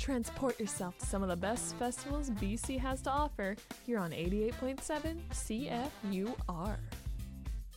Transport yourself to some of the best festivals BC has to offer here on 88.7 CFUR.